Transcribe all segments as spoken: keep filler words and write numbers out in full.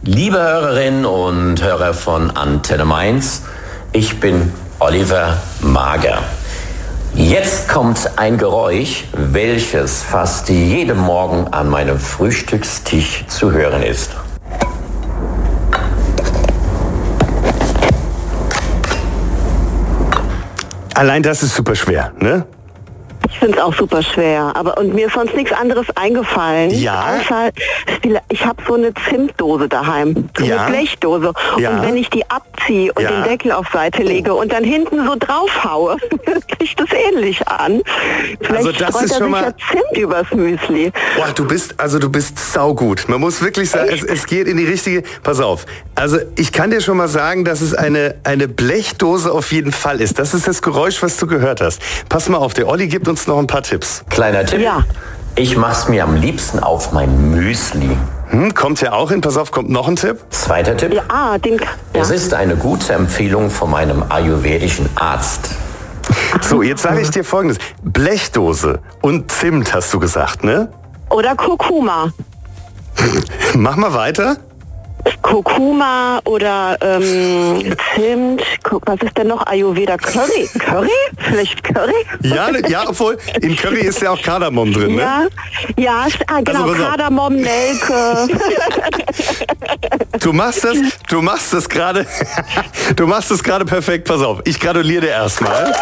Liebe Hörerinnen und Hörer von Antenne Mainz, ich bin Oliver Mager. Jetzt kommt ein Geräusch, welches fast jeden Morgen an meinem Frühstückstisch zu hören ist. Allein das ist super schwer, ne? Ich finde es auch super schwer, aber und mir ist sonst nichts anderes eingefallen. Ja. Außer, ich habe so eine Zimtdose daheim, so Ja. eine Blechdose. Ja. Und wenn ich die abziehe und Ja. den Deckel auf Seite lege und dann hinten so draufhaue, kriegt das ähnlich an. Vielleicht Also das streut ist er schon sich mal- ja Zimt übers Müsli. Boah, du bist, also du bist saugut. Man muss wirklich sagen, es, es geht in die richtige... Pass auf, also ich kann dir schon mal sagen, dass es eine, eine Blechdose auf jeden Fall ist. Das ist das Geräusch, was du gehört hast. Pass mal auf, der Olli gibt uns noch ein paar Tipps. Kleiner Tipp, Ja. ich mach's mir am liebsten auf mein Müsli. Hm, kommt ja auch hin, pass auf, kommt noch ein Tipp. Zweiter Tipp, Ja, ah, den... Ja. es ist eine gute Empfehlung von meinem ayurvedischen Arzt. So, jetzt sage ich dir Folgendes. Blechdose und Zimt hast du gesagt, ne? Oder Kurkuma. Mach mal weiter. Kurkuma oder ähm, Zimt, Guck, was ist denn noch? Ayurveda Curry? Curry? Vielleicht Curry? Ja, ne- ja, obwohl in Curry ist ja auch Kardamom drin, ne? Ja, ja, ah, genau, Also pass auf. Kardamom, Nelke. Du machst das, du machst das gerade, du machst das gerade perfekt. Pass auf, ich gratuliere dir erstmal.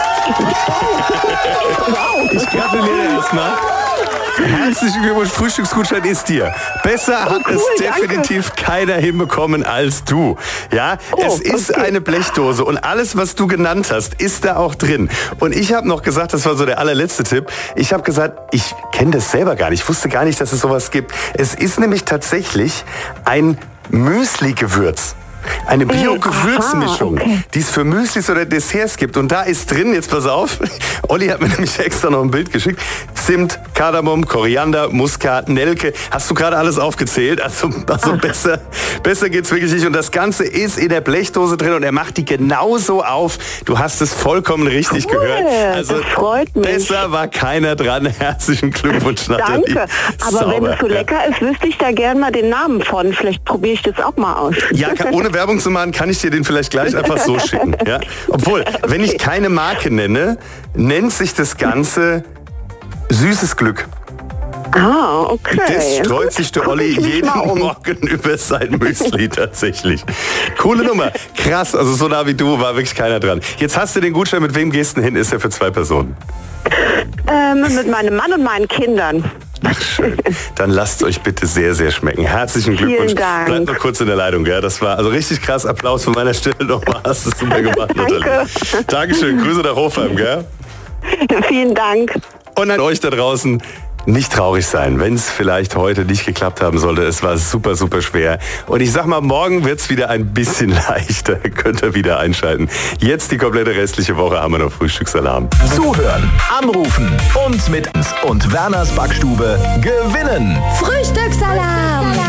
Ich gratuliere dir erstmal. Herzlichen Glückwunsch, Frühstücksgutschein ist dir. Besser hat cool, es danke. definitiv keiner hinbekommen als du. Ja, Oh, es ist okay. eine Blechdose und alles, was du genannt hast, ist da auch drin. Und ich habe noch gesagt, das war so der allerletzte Tipp, ich habe gesagt, ich kenne das selber gar nicht, ich wusste gar nicht, dass es sowas gibt. Es ist nämlich tatsächlich ein Müsli-Gewürz. Eine Bio-Gewürzmischung, aha, okay. die es für Müslis oder Desserts gibt. Und da ist drin, jetzt pass auf, Olli hat mir nämlich extra noch ein Bild geschickt, Zimt, Kardamom, Koriander, Muskat, Nelke. Hast du gerade alles aufgezählt? Also, also besser, besser geht's wirklich nicht. Und das Ganze ist in der Blechdose drin und er macht die genauso auf. Du hast es vollkommen richtig Cool, gehört. Also das freut mich. besser war keiner dran. Herzlichen Glückwunsch, Nathalie. Danke. Aber wenn Sauber. es so lecker ist, wüsste ich da gern mal den Namen von. Vielleicht probiere ich das auch mal aus. Ja, kann, ohne Werbung zu machen, kann ich dir den vielleicht gleich einfach so schicken. Ja? Obwohl, wenn ich keine Marke nenne, nennt sich das Ganze Süßes Glück. Ah, okay. Das streut sich der Guck Olli ich mich jeden mal um. Morgen über sein Müsli tatsächlich. Coole Nummer. Krass, also so nah wie du war wirklich keiner dran. Jetzt hast du den Gutschein, mit wem gehst du hin? Ist er für zwei Personen? Ähm, mit meinem Mann und meinen Kindern. Schön. Dann lasst euch bitte sehr, sehr schmecken. Herzlichen Glückwunsch. Vielen Dank. Bleibt noch kurz in der Leitung, gell? Das war also richtig krass. Applaus von meiner Stelle nochmal. Hast du super gemacht, Nathalie. Danke. Dankeschön. Grüße nach Hofheim, gell? Vielen Dank. Und an euch da draußen, nicht traurig sein, wenn es vielleicht heute nicht geklappt haben sollte. Es war super, super schwer. Und ich sag mal, morgen wird es wieder ein bisschen leichter. Könnt ihr wieder einschalten. Jetzt die komplette restliche Woche haben wir noch Frühstücksalarm. Zuhören, anrufen und mit uns und Werners Backstube gewinnen. Frühstücksalarm!